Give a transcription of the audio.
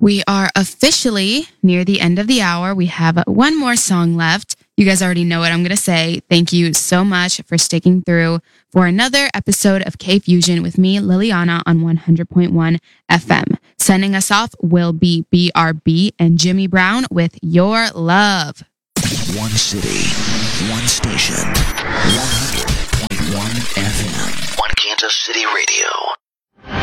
We are officially near the end of the hour. We have one more song left. You guys already know what I'm going to say. Thank you so much for sticking through for another episode of K-Fusion with me, Liliana, on 100.1 FM. Sending us off will be BRB and Jimmy Brown with Your Love. One city, one station, 100.1 FM. One Kansas City Radio.